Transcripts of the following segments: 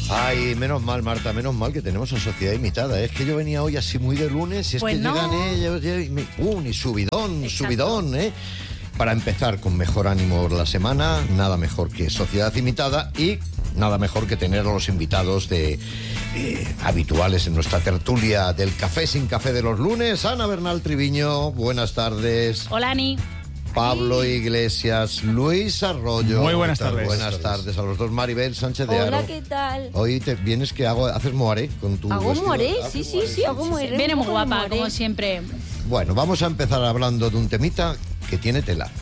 Ay, menos mal, Marta, menos mal que tenemos una sociedad imitada. Es que yo venía hoy así muy de lunes y es pues que no. llegan ellos y subidón, Exacto. subidón, ¿eh? Para empezar con mejor ánimo la semana, nada mejor que sociedad imitada y nada mejor que tener a los invitados habituales en nuestra tertulia del Café sin Café de los lunes. Ana Bernal Triviño, buenas tardes. Hola, Ani. Pablo Iglesias, Luis Arroyo. Muy buenas tardes. Buenas tardes a los dos. Maribel Sánchez de Aro. Hola, ¿qué tal? Hoy te vienes que haces moaré con tu ¿Hago vestido? moaré? ¿Haces Sí, hago moaré. Viene muy un poco guapa, moaré. como siempre. Bueno, vamos a empezar hablando de un temita que tiene tela.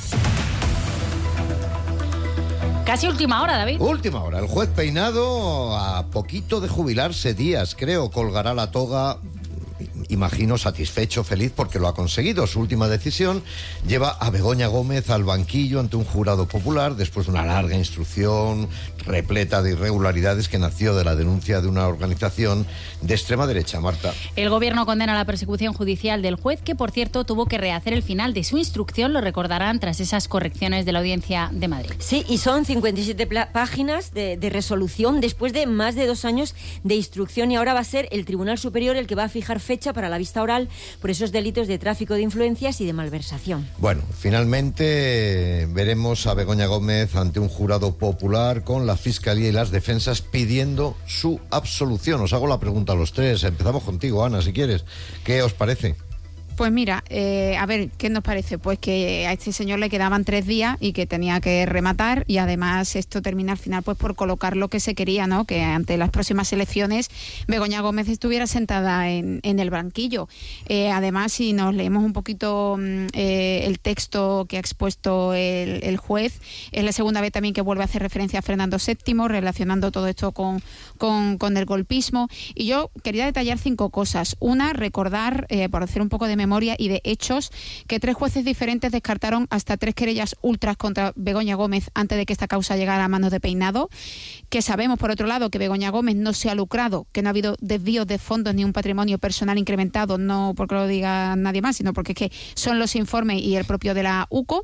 Casi última hora, David. Última hora, el juez Peinado, a poquito de jubilarse, días, creo, colgará la toga. Imagino satisfecho, feliz, porque lo ha conseguido. Su última decisión lleva a Begoña Gómez al banquillo ante un jurado popular después de una larga instrucción repleta de irregularidades que nació de la denuncia de una organización de extrema derecha. Marta. El gobierno condena la persecución judicial del juez, que por cierto tuvo que rehacer el final de su instrucción, lo recordarán, tras esas correcciones de la Audiencia de Madrid. Sí, y son 57 páginas de resolución después de más de 2 años de instrucción, y ahora va a ser el Tribunal Superior el que va a fijar fecha para la vista oral por esos delitos de tráfico de influencias y de malversación. Bueno, finalmente veremos a Begoña Gómez ante un jurado popular con la Fiscalía y las defensas pidiendo su absolución. Os hago la pregunta a los tres. Empezamos contigo, Ana, si quieres. ¿Qué os parece? Pues mira, a ver, ¿qué nos parece? Pues que a este señor le quedaban 3 días y que tenía que rematar, y además esto termina al final pues por colocar lo que se quería, ¿no? Que ante las próximas elecciones Begoña Gómez estuviera sentada en el banquillo. Además, si nos leemos un poquito el texto que ha expuesto el juez, es la segunda vez también que vuelve a hacer referencia a Fernando VII, relacionando todo esto con el golpismo. Y yo quería detallar 5 cosas. Una, recordar, por hacer un poco de memoria y de hechos, que 3 jueces diferentes descartaron hasta 3 querellas ultras contra Begoña Gómez antes de que esta causa llegara a manos de Peinado, que sabemos, por otro lado, que Begoña Gómez no se ha lucrado, que no ha habido desvíos de fondos ni un patrimonio personal incrementado, no porque lo diga nadie más, sino porque es que son los informes y el propio de la UCO.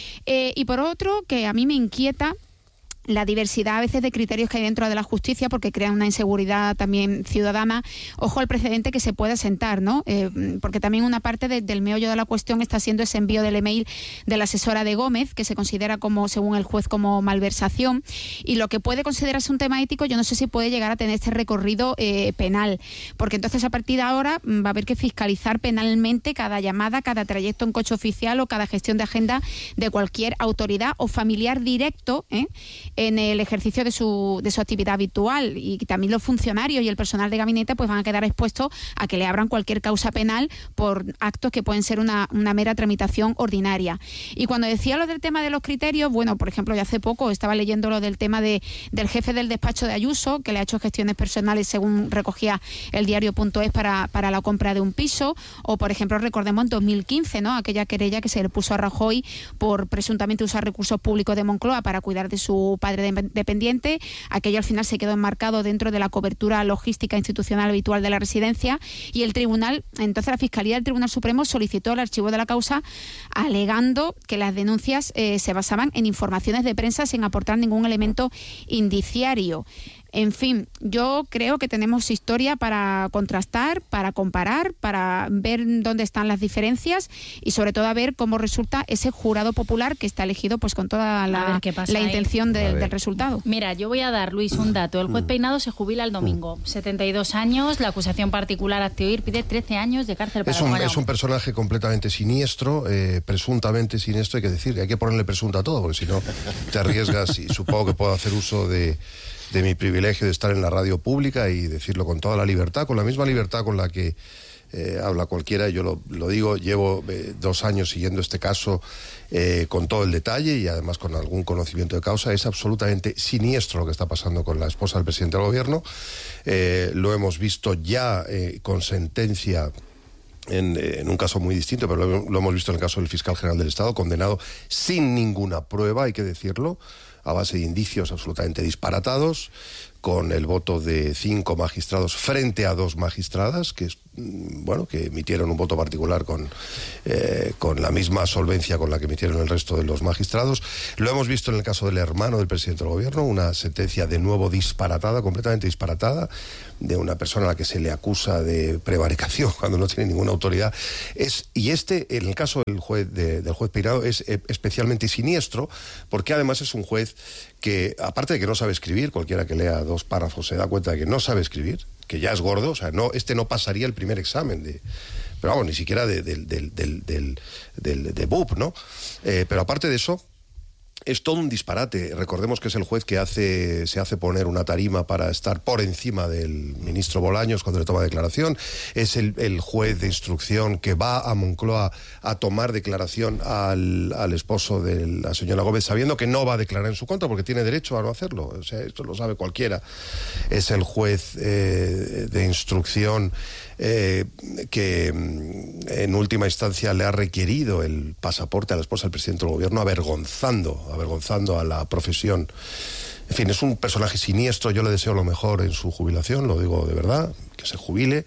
Y por otro, que a mí me inquieta la diversidad a veces de criterios que hay dentro de la justicia, porque crean una inseguridad también ciudadana. Ojo al precedente que se pueda sentar, ¿no? Porque también una parte del meollo de la cuestión está siendo ese envío del email de la asesora de Gómez, que se considera como, según el juez, como malversación, y lo que puede considerarse un tema ético, yo no sé si puede llegar a tener este recorrido penal, porque entonces a partir de ahora va a haber que fiscalizar penalmente cada llamada, cada trayecto en coche oficial o cada gestión de agenda de cualquier autoridad o familiar directo, en el ejercicio de su actividad habitual, y también los funcionarios y el personal de gabinete pues van a quedar expuestos a que le abran cualquier causa penal por actos que pueden ser una mera tramitación ordinaria. Y cuando decía lo del tema de los criterios, bueno, por ejemplo, ya hace poco estaba leyendo lo del tema del jefe del despacho de Ayuso, que le ha hecho gestiones personales según recogía el diario.es para la compra de un piso, o por ejemplo recordemos en 2015, ¿no? Aquella querella que se le puso a Rajoy por presuntamente usar recursos públicos de Moncloa para cuidar de su padre dependiente. Aquello al final se quedó enmarcado dentro de la cobertura logística institucional habitual de la residencia, y el tribunal, entonces la Fiscalía del Tribunal Supremo solicitó el archivo de la causa, alegando que las denuncias se basaban en informaciones de prensa sin aportar ningún elemento indiciario. En fin, yo creo que tenemos historia para contrastar, para comparar, para ver dónde están las diferencias y sobre todo a ver cómo resulta ese jurado popular que está elegido pues con toda la intención del resultado. Mira, yo voy a dar, Luis, un dato. El juez Peinado se jubila el domingo. 72 años, la acusación particular Acteoir pide 13 años de cárcel para Es un personaje completamente siniestro, presuntamente siniestro, hay que decir, hay que ponerle presunto a todo, porque si no te arriesgas, y supongo que puedo hacer uso de mi privilegio de estar en la radio pública y decirlo con toda la libertad, con la misma libertad con la que habla cualquiera. Yo lo digo, llevo 2 años siguiendo este caso con todo el detalle y además con algún conocimiento de causa. Es absolutamente siniestro lo que está pasando con la esposa del presidente del gobierno. Lo hemos visto ya con sentencia en un caso muy distinto, pero lo hemos visto en el caso del fiscal general del Estado, condenado sin ninguna prueba, hay que decirlo, a base de indicios absolutamente disparatados, con el voto de 5 magistrados frente a 2 magistradas, que emitieron un voto particular con la misma solvencia con la que emitieron el resto de los magistrados. Lo hemos visto en el caso del hermano del presidente del gobierno, una sentencia de nuevo disparatada, completamente disparatada, de una persona a la que se le acusa de prevaricación cuando no tiene ninguna autoridad. En el caso del juez Peinado, es especialmente siniestro, porque además es un juez que, aparte de que no sabe escribir, cualquiera que lea 2 párrafos se da cuenta de que no sabe escribir, que ya es gordo, o sea, no pasaría el primer examen pero vamos, ni siquiera de BUP, ¿no? Pero aparte de eso, es todo un disparate. Recordemos que es el juez que se hace poner una tarima para estar por encima del ministro Bolaños cuando le toma declaración. Es el juez de instrucción que va a Moncloa a tomar declaración al esposo de la señora Gómez, sabiendo que no va a declarar en su contra porque tiene derecho a no hacerlo. O sea, esto lo sabe cualquiera. Es el juez de instrucción que en última instancia le ha requerido el pasaporte a la esposa del presidente del gobierno, avergonzando a la profesión. En fin, es un personaje siniestro. Yo le deseo lo mejor en su jubilación, lo digo de verdad, que se jubile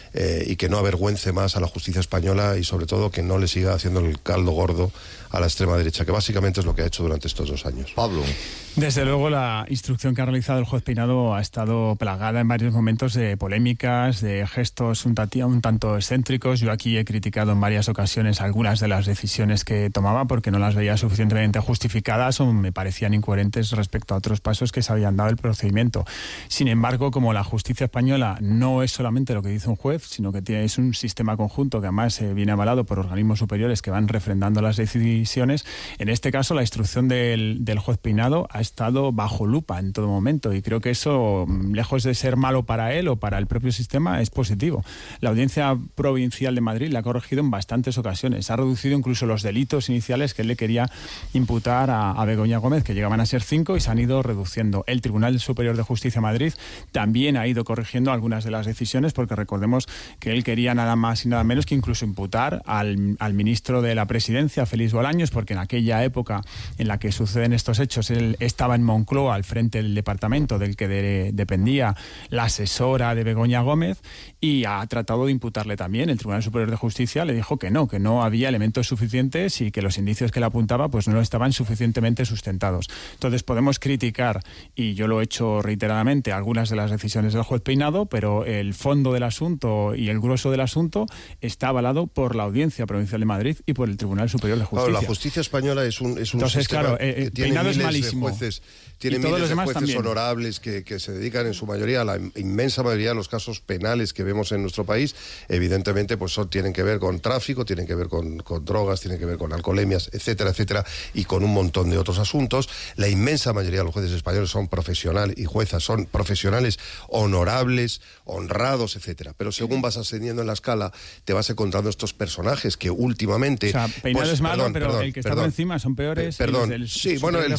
y que no avergüence más a la justicia española, y sobre todo que no le siga haciendo el caldo gordo a la extrema derecha, que básicamente es lo que ha hecho durante estos 2 años. Pablo. Desde luego, la instrucción que ha realizado el juez Peinado ha estado plagada en varios momentos de polémicas, de gestos un tanto excéntricos. Yo aquí he criticado en varias ocasiones algunas de las decisiones que tomaba porque no las veía suficientemente justificadas o me parecían incoherentes respecto a otros pasos que se habían dado el procedimiento. Sin embargo, como la justicia española no es solamente lo que dice un juez, sino que es un sistema conjunto que además viene avalado por organismos superiores que van refrendando las decisiones, en este caso la instrucción del juez Peinado ha estado bajo lupa en todo momento, y creo que eso, lejos de ser malo para él o para el propio sistema, es positivo. La Audiencia Provincial de Madrid la ha corregido en bastantes ocasiones, ha reducido incluso los delitos iniciales que él le quería imputar a Begoña Gómez, que llegaban a ser 5 y se han ido reduciendo. El Tribunal Superior de Justicia de Madrid también ha ido corrigiendo algunas de las decisiones, porque recordemos que él quería nada más y nada menos que incluso imputar al ministro de la Presidencia, Félix Bolaños, porque en aquella época en la que suceden estos hechos él estaba en Moncloa al frente del departamento del que dependía la asesora de Begoña Gómez, y ha tratado de imputarle también. El Tribunal Superior de Justicia le dijo que no había elementos suficientes y que los indicios que le apuntaba pues no estaban suficientemente sustentados. Entonces podemos criticar, y yo lo he hecho reiteradamente, algunas de las decisiones del juez Peinado, pero el fondo del asunto y el grueso del asunto está avalado por la Audiencia Provincial de Madrid y por el Tribunal Superior de Justicia. Claro, la justicia española es un Entonces, sistema claro, que tiene Peinado miles es malísimo. de jueces, tiene miles de jueces honorables que se dedican en su mayoría, a la inmensa mayoría de los casos penales que vemos en nuestro país, evidentemente pues tienen que ver con tráfico, tienen que ver con drogas, tienen que ver con alcoholemias, etcétera, etcétera, y con un montón de otros asuntos. La inmensa mayoría de los jueces españoles son profesionales, y juezas son profesionales honorables, honrados, etcétera. Pero según vas ascendiendo en la escala, te vas encontrando estos personajes que últimamente... O sea, Peinado es malo, pero el que está por encima son peores. Sí, bueno, el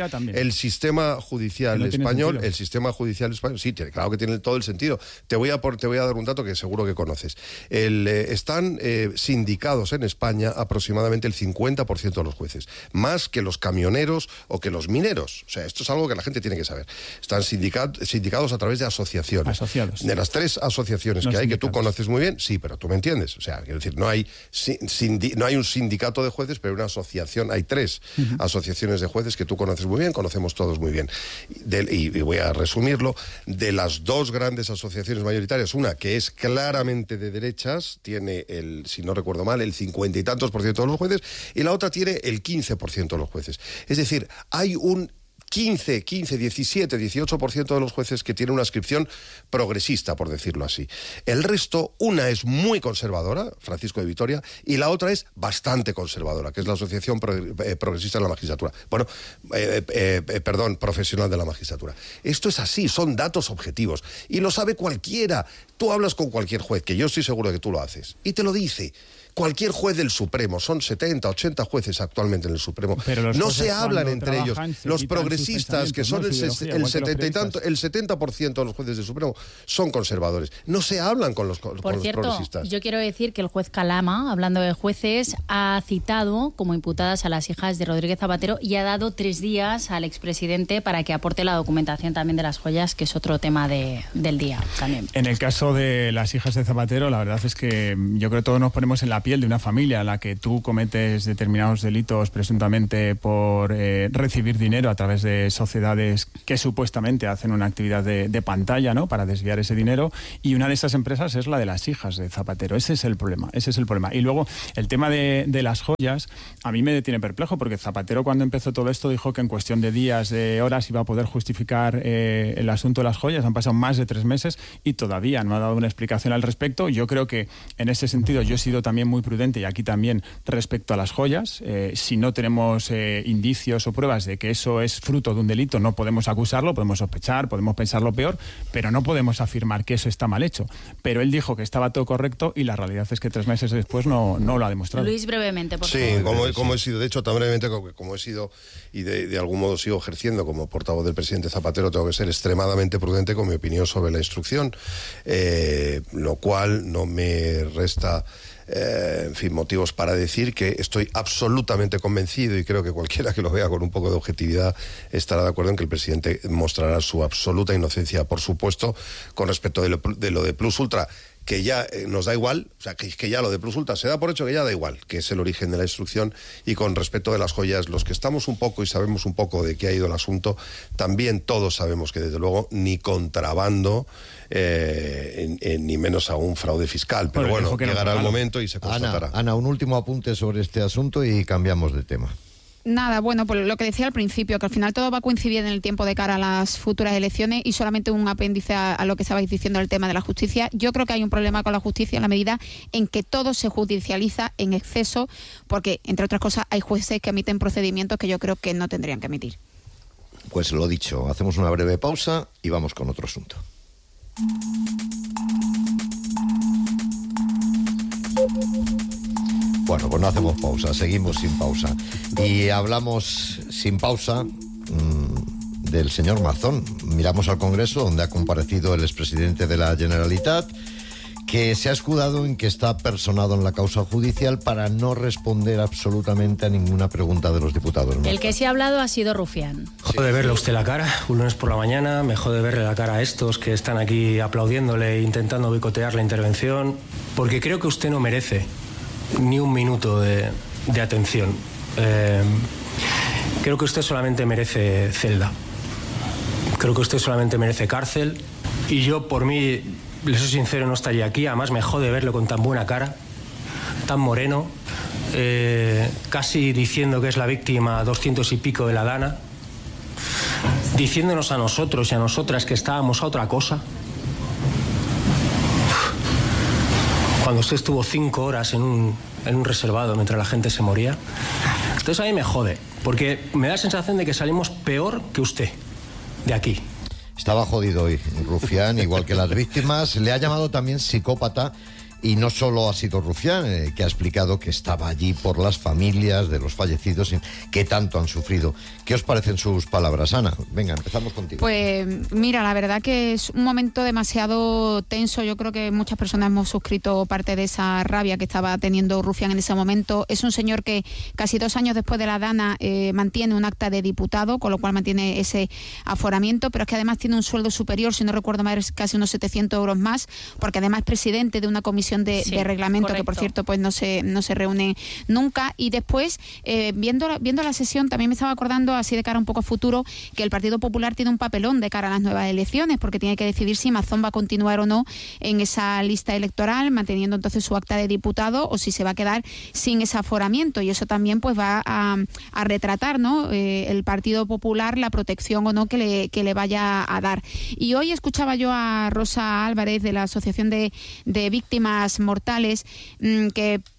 sistema judicial español, sí, claro que tiene todo el sentido. Te voy a dar un dato que seguro que conoces. Están sindicados en España aproximadamente el 50% de los jueces, más que los camioneros o que los mineros. O sea, esto es algo que la gente tiene que saber. Están sindicados a través de asociaciones. Asociados. De las 3 asociaciones que hay, que tú conoces muy bien, sí, pero tú me entiendes. O sea, quiero decir, no hay un sindicato de jueces, pero una asociación, hay 3 asociaciones de jueces que tú conoces muy bien, conocemos todos muy bien. Y voy a resumirlo, de las 2 grandes asociaciones mayoritarias, una que es claramente de derechas, tiene si no recuerdo mal, el 50 y tantos % de los jueces, y la otra tiene el 15% de los jueces. Es decir, hay un 15, 17, 18% de los jueces que tienen una adscripción progresista, por decirlo así. El resto, una es muy conservadora, Francisco de Vitoria, y la otra es bastante conservadora, que es la Asociación Progresista de la Magistratura. Bueno, profesional de la magistratura. Esto es así, son datos objetivos, y lo sabe cualquiera. Tú hablas con cualquier juez, que yo estoy seguro de que tú lo haces, y te lo dice. cualquier juez del Supremo, son 70, 80 jueces actualmente en el Supremo, no se hablan entre ellos. Los progresistas, que son el 70% de los jueces del Supremo, son conservadores. No se hablan con los progresistas. Yo quiero decir que el juez Calama, hablando de jueces, ha citado como imputadas a las hijas de Rodríguez Zapatero y ha dado 3 días al expresidente para que aporte la documentación también de las joyas, que es otro tema del día también. En el caso de las hijas de Zapatero, la verdad es que yo creo que todos nos ponemos en la piel de una familia en la que tú cometes determinados delitos presuntamente por recibir dinero a través de sociedades que supuestamente hacen una actividad de pantalla, ¿no?, para desviar ese dinero, y una de esas empresas es la de las hijas de Zapatero. Ese es el problema. Y luego, el tema de las joyas, a mí me tiene perplejo, porque Zapatero, cuando empezó todo esto, dijo que en cuestión de días, de horas, iba a poder justificar el asunto de las joyas. Han pasado más de 3 meses y todavía no ha dado una explicación al respecto. Yo creo que en ese sentido yo he sido también muy prudente, y aquí también, respecto a las joyas. Si no tenemos indicios o pruebas de que eso es fruto de un delito, no podemos acusarlo, podemos sospechar, podemos pensar lo peor, pero no podemos afirmar que eso está mal hecho. Pero él dijo que estaba todo correcto, y la realidad es que 3 meses después no lo ha demostrado. Luis, brevemente, por favor. Sí, como he sido, de hecho, tan brevemente como he sido, y de algún modo sigo ejerciendo como portavoz del presidente Zapatero, tengo que ser extremadamente prudente con mi opinión sobre la instrucción, lo cual no me resta motivos para decir que estoy absolutamente convencido, y creo que cualquiera que lo vea con un poco de objetividad estará de acuerdo en que el presidente mostrará su absoluta inocencia, por supuesto, con respecto de lo de Plus Ultra, que ya nos da igual, o sea, que ya lo de Plus Ultra se da por hecho que ya da igual, que es el origen de la instrucción. Y con respecto de las joyas, los que estamos un poco y sabemos un poco de qué ha ido el asunto, también todos sabemos que desde luego ni contrabando, ni menos aún fraude fiscal. Pero bueno, llegará el momento y se constatará. Ana, un último apunte sobre este asunto y cambiamos de tema. Nada, bueno, pues lo que decía al principio, que al final todo va a coincidir en el tiempo de cara a las futuras elecciones, y solamente un apéndice a lo que estabais diciendo del tema de la justicia. Yo creo que hay un problema con la justicia en la medida en que todo se judicializa en exceso, porque, entre otras cosas, hay jueces que emiten procedimientos que yo creo que no tendrían que emitir. Pues lo dicho, hacemos una breve pausa y vamos con otro asunto. Bueno, pues no hacemos pausa, seguimos sin pausa. Y hablamos sin pausa del señor Mazón. Miramos al Congreso, donde ha comparecido el expresidente de la Generalitat, que se ha escudado en que está personado en la causa judicial para no responder absolutamente a ninguna pregunta de los diputados. El que sí ha hablado ha sido Rufián. Me jode verle a usted la cara, un lunes por la mañana, me jode verle la cara a estos que están aquí aplaudiéndole e intentando boicotear la intervención, porque creo que usted no merece ni un minuto de atención. Creo que usted solamente merece celda. Creo que usted solamente merece cárcel. Y yo, por mí, le soy sincero, no estaría aquí. Además, me jode verlo con tan buena cara, tan moreno, casi diciendo que es la víctima 200 y pico de la Dana, diciéndonos a nosotros y a nosotras que estábamos a otra cosa. Cuando usted estuvo 5 horas en un reservado mientras la gente se moría. Entonces a mí me jode, porque me da la sensación de que salimos peor que usted de aquí. Estaba jodido hoy Rufián, igual que las víctimas. Le ha llamado también psicópata, y no solo ha sido Rufián, que ha explicado que estaba allí por las familias de los fallecidos que tanto han sufrido. ¿Qué os parecen sus palabras, Ana? Venga, empezamos contigo. Pues mira, la verdad que es un momento demasiado tenso. Yo creo que muchas personas hemos suscrito parte de esa rabia que estaba teniendo Rufián en ese momento. Es un señor que casi 2 años después de la Dana mantiene un acta de diputado, con lo cual mantiene ese aforamiento, pero es que además tiene un sueldo superior, si no recuerdo mal, es casi unos 700 euros más, porque además es presidente de una comisión de reglamento, correcto, que por cierto pues no se reúne nunca. Y después, viendo la sesión, también me estaba acordando, así de cara un poco a futuro, que el Partido Popular tiene un papelón de cara a las nuevas elecciones, porque tiene que decidir si Mazón va a continuar o no en esa lista electoral, manteniendo entonces su acta de diputado, o si se va a quedar sin ese aforamiento. Y eso también pues va a retratar, ¿no?, el Partido Popular, la protección o no que le vaya a dar. Y hoy escuchaba yo a Rosa Álvarez, de la Asociación de Víctimas Mortales, que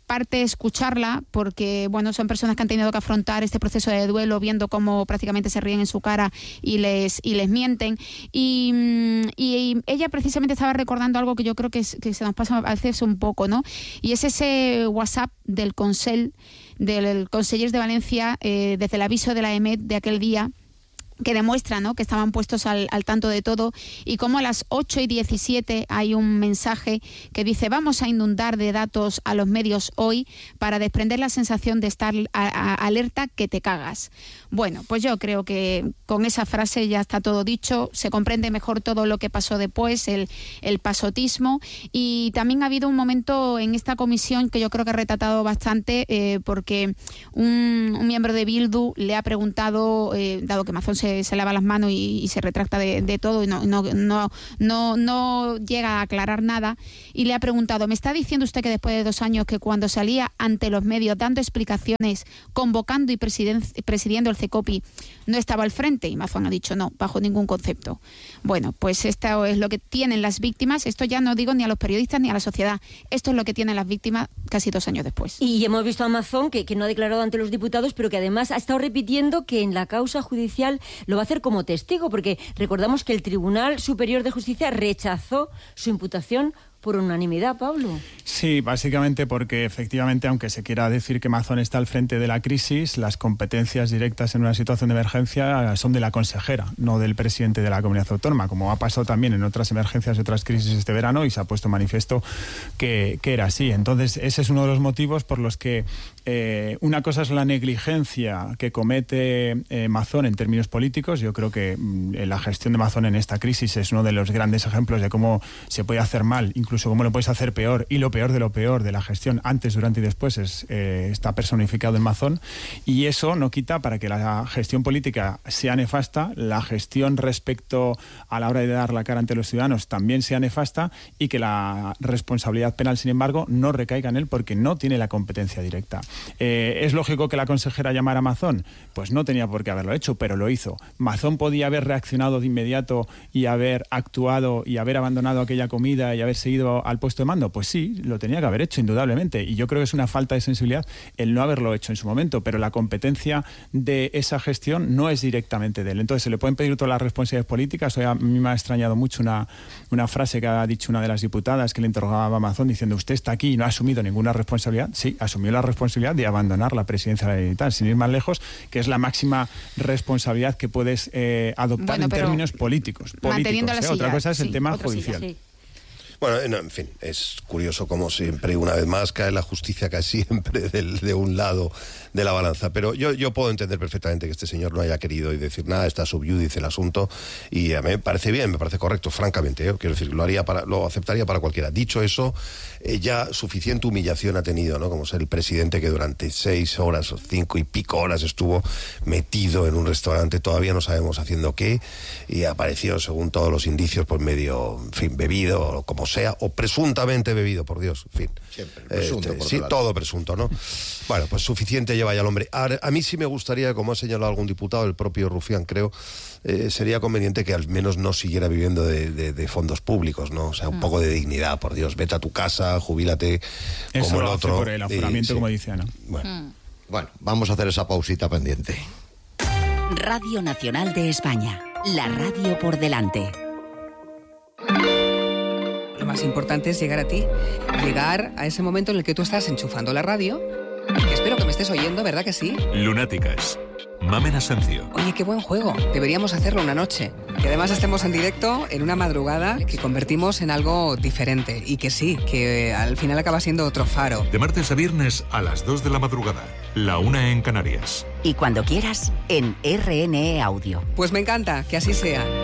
parte escucharla, porque bueno, son personas que han tenido que afrontar este proceso de duelo viendo cómo prácticamente se ríen en su cara y les mienten. Y ella precisamente estaba recordando algo que yo creo que se nos pasa a veces un poco, ¿no? Y es ese WhatsApp del Consell, del Consellers de Valencia, desde el aviso de la EMET de aquel día, que demuestra, ¿no?, que estaban puestos al tanto de todo, y como a las 8:17 hay un mensaje que dice: vamos a inundar de datos a los medios hoy para desprender la sensación de estar alerta que te cagas. Bueno, pues yo creo que con esa frase ya está todo dicho, se comprende mejor todo lo que pasó después, el pasotismo, y también ha habido un momento en esta comisión que yo creo que ha retratado bastante, porque un miembro de Bildu le ha preguntado, dado que Mazón se lava las manos y se retracta de todo y no llega a aclarar nada, y le ha preguntado: ¿me está diciendo usted que después de 2 años, que cuando salía ante los medios dando explicaciones, convocando y presidiendo el CECOPI, no estaba al frente? Y Mazón ha dicho: no, bajo ningún concepto. Bueno, pues esto es lo que tienen las víctimas. Esto ya no digo ni a los periodistas ni a la sociedad. Esto es lo que tienen las víctimas casi 2 años después. Y hemos visto a Mazón que no ha declarado ante los diputados, pero que además ha estado repitiendo que en la causa judicial lo va a hacer como testigo, porque recordamos que el Tribunal Superior de Justicia rechazó su imputación por unanimidad, Pablo. Sí, básicamente porque efectivamente, aunque se quiera decir que Mazón está al frente de la crisis, las competencias directas en una situación de emergencia son de la consejera, no del presidente de la comunidad autónoma, como ha pasado también en otras emergencias y otras crisis este verano, y se ha puesto manifiesto que era así. Entonces, ese es uno de los motivos por los que una cosa es la negligencia que comete Mazón en términos políticos. Yo creo que la gestión de Mazón en esta crisis es uno de los grandes ejemplos de cómo se puede hacer mal, incluso cómo lo puedes hacer peor, y lo peor de la gestión antes, durante y después está personificado en Mazón, y eso no quita para que la gestión política sea nefasta, la gestión respecto a la hora de dar la cara ante los ciudadanos también sea nefasta, y que la responsabilidad penal, sin embargo, no recaiga en él porque no tiene la competencia directa. ¿Es lógico que la consejera llamara a Mazón? Pues no tenía por qué haberlo hecho, pero lo hizo. ¿Mazón podía haber reaccionado de inmediato y haber actuado y haber abandonado aquella comida y haber seguido al puesto de mando? Pues sí, lo tenía que haber hecho, indudablemente, y yo creo que es una falta de sensibilidad el no haberlo hecho en su momento, pero la competencia de esa gestión no es directamente de él. Entonces, ¿se le pueden pedir todas las responsabilidades políticas? Hoy a mí me ha extrañado mucho una frase que ha dicho una de las diputadas que le interrogaba a Mazón diciendo: ¿usted está aquí y no ha asumido ninguna responsabilidad? Sí, asumió la responsabilidad de abandonar la presidencia de la Generalitat, sin ir más lejos, que es la máxima responsabilidad que puedes adoptar en términos políticos. Otra cosa es el tema judicial. Sí. Bueno, en fin, es curioso como siempre, una vez más, cae la justicia casi siempre de un lado de la balanza. Pero yo puedo entender perfectamente que este señor no haya querido decir nada, está sub iudice el asunto, y a mí me parece bien, me parece correcto, francamente. Quiero decir, lo aceptaría para cualquiera. Dicho eso, ya suficiente humillación ha tenido, ¿no? Como ser el presidente que durante 6 horas o 5 y pico horas estuvo metido en un restaurante, todavía no sabemos haciendo qué, y apareció, según todos los indicios, pues medio, en fin, bebido, o como sea, o presuntamente bebido, por Dios, en fin. Siempre, presunto. Sí, todo presunto, ¿no? Bueno, pues suficiente lleva ya el hombre. Ahora, a mí sí me gustaría, como ha señalado algún diputado, el propio Rufián, creo, sería conveniente que al menos no siguiera viviendo de fondos públicos, ¿no? O sea, un poco de dignidad, por Dios, vete a tu casa, jubílate como el otro. Por el aforamiento, como dice Ana. Bueno, vamos a hacer esa pausita pendiente. Radio Nacional de España, la radio por delante. Lo más importante es llegar a ti, llegar a ese momento en el que tú estás enchufando la radio. Espero que me estés oyendo, ¿verdad que sí? Lunáticas. Mamen Asencio. Oye, qué buen juego. Deberíamos hacerlo una noche. Que además estemos en directo en una madrugada que convertimos en algo diferente. Y que sí, que al final acaba siendo otro faro. De martes a viernes a las 2 de la madrugada. La 1 en Canarias. Y cuando quieras, en RNE Audio. Pues me encanta, que así sea.